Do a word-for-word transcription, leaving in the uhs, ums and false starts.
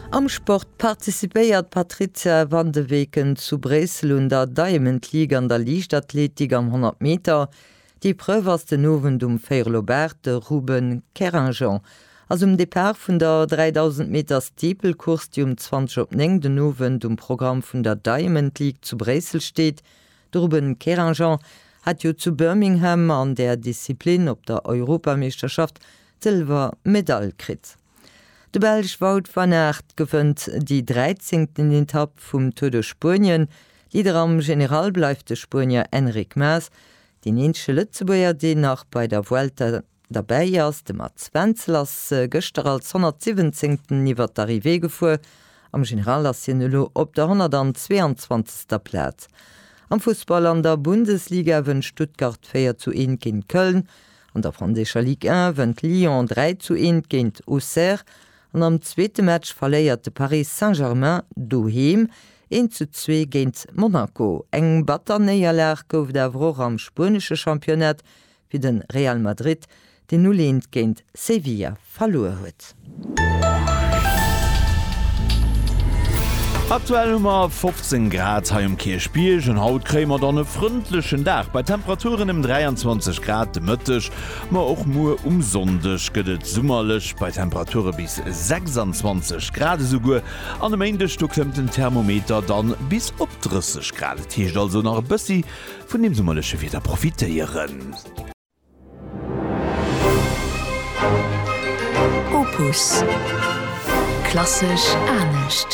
Am Sport partizipéiert Patricia van de Weken zu Bresel und der Diamond League an der Liichtathletik am hundert Meter. Die Preuve ass den Nowen um Feirlobert de Ruben Kerangeon. Als um Depart vun der dreitausend Meter Steeplekurs, die um zwanzig op neng den Nowen um Programm vun der Diamond League zu Bresel steht. De Ruben Kerangeon hat jo zu Birmingham an der Disziplin op der Europameisterschaft Silver Medall krit. De Belg Wout van Aert gewënnt die dreizehnten Etapp vum Tour de Spurien. Lieder am General bleif de Spurnier Enric Mas, den ensche Lützebuer den nach bei der Vuelta dabei ass dem mat Zwenzel ass äh, gëster als hundertsiebzehnten iwwer d'Arrivé gefu, am General Assinello op der hundertzweiundzwanzigsten Platz. Am Fußball an der Bundesliga wën Stuttgart vier zu eins gegen Köln, an der Franzischer Ligue eins wënnt Lyon drei zu eins gegen Auxerre, an am zweite Match verléierte Paris Saint-Germain doheem eins zu zwei gegen Monaco. Eng Batternéierlach gouf der Wroch am spanische Championat wie den Real Madrid, den null eins gegen Sevilla verloren huet. Aktuell um fünfzehn Grad ha im Kirchspiel und haut krämer dann e fründlichen Dach bei Temperaturen im dreiundzwanzig Grad mëttech, ma auch nur umsonndech gëdet summerlech bei Temperature bis sechsundzwanzig Grad sogur. An dem Ende klemmt den Thermometer dann bis op dreißig Grad. Tiecht also nach bëssi vun dem summerlesche wieder profitieren. Opus. Klassisch ernst.